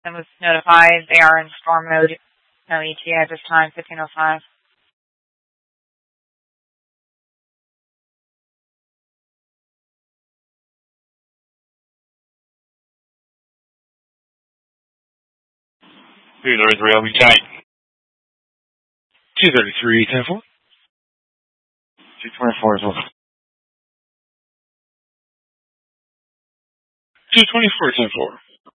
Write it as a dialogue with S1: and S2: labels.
S1: system was notified. They are in storm mode. No ETA at this time, 1505.
S2: Here, there is real be tight. 233, 10-4. 224 as well. 224, 10-4.